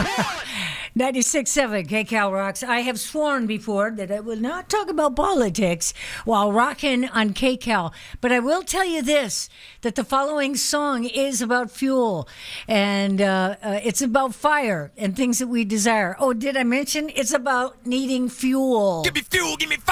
96.7 KCal Rocks. I have sworn before that I will not talk about politics while rocking on KCal. But I will tell you this, that the following song is about fuel. And it's about fire and things that we desire. Oh, did I mention it's about needing fuel? Give me fuel, give me fire.